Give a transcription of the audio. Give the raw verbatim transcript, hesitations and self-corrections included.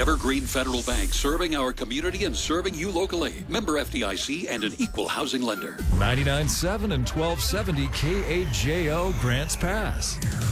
Evergreen Federal Bank, serving our community and serving you locally. Member F D I C and an equal housing lender. ninety-nine point seven and twelve seventy K A J O Grants Pass.